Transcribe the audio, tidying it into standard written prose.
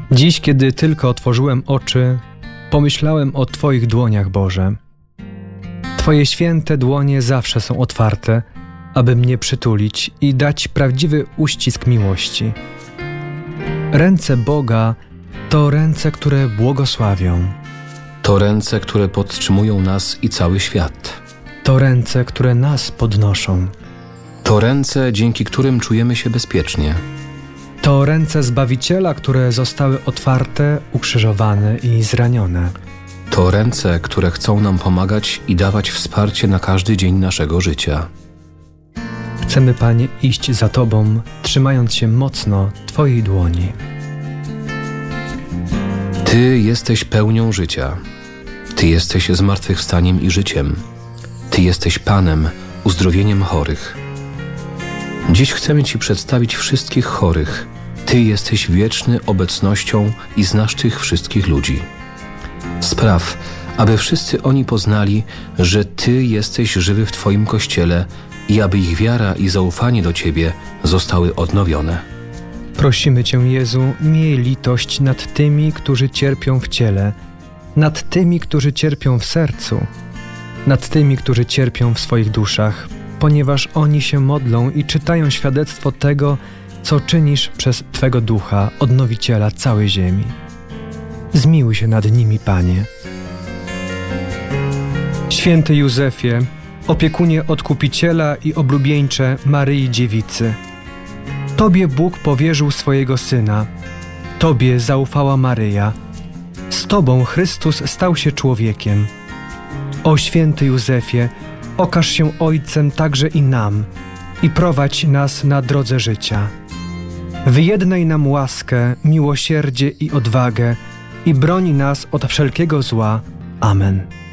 Dziś, kiedy tylko otworzyłem oczy, pomyślałem o Twoich dłoniach, Boże. Twoje święte dłonie zawsze są otwarte, aby mnie przytulić i dać prawdziwy uścisk miłości. Ręce Boga to ręce, które błogosławią. To ręce, które podtrzymują nas i cały świat. To ręce, które nas podnoszą. To ręce, dzięki którym czujemy się bezpiecznie. To ręce Zbawiciela, które zostały otwarte, ukrzyżowane i zranione. To ręce, które chcą nam pomagać i dawać wsparcie na każdy dzień naszego życia. Chcemy, Panie, iść za Tobą, trzymając się mocno Twojej dłoni. Ty jesteś pełnią życia. Ty jesteś zmartwychwstaniem i życiem. Ty jesteś Panem, uzdrowieniem chorych. Dziś chcemy Ci przedstawić wszystkich chorych. Ty jesteś wieczny obecnością i znasz tych wszystkich ludzi. Spraw, aby wszyscy oni poznali, że Ty jesteś żywy w Twoim Kościele i aby ich wiara i zaufanie do Ciebie zostały odnowione. Prosimy Cię, Jezu, miej litość nad tymi, którzy cierpią w ciele, nad tymi, którzy cierpią w sercu, nad tymi, którzy cierpią w swoich duszach, ponieważ oni się modlą i czytają świadectwo tego, co czynisz przez Twego Ducha, Odnowiciela całej ziemi. Zmiłuj się nad nimi, Panie. Święty Józefie, opiekunie Odkupiciela i oblubieńcze Maryi Dziewicy, Tobie Bóg powierzył swojego Syna, Tobie zaufała Maryja, z Tobą Chrystus stał się człowiekiem. O święty Józefie, okaż się Ojcem także i nam i prowadź nas na drodze życia. Wyjednaj nam łaskę, miłosierdzie i odwagę i broń nas od wszelkiego zła. Amen.